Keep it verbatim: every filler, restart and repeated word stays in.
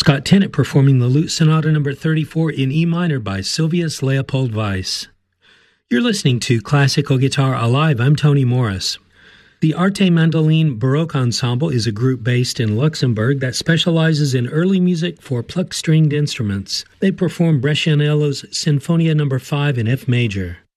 Scott Tennant performing the Lute Sonata number thirty-four in E minor by Sylvius Leopold Weiss. You're listening to Classical Guitar Alive. I'm Tony Morris. The Arte Mandoline Baroque Ensemble is a group based in Luxembourg that specializes in early music for plucked stringed instruments. They perform Brescianello's Sinfonia number five in F major.